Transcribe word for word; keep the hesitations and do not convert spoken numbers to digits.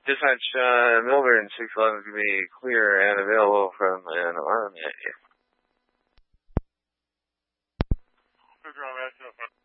Dispatch, uh, Melbourne, six eleven is going to be clear and available from an army. Good,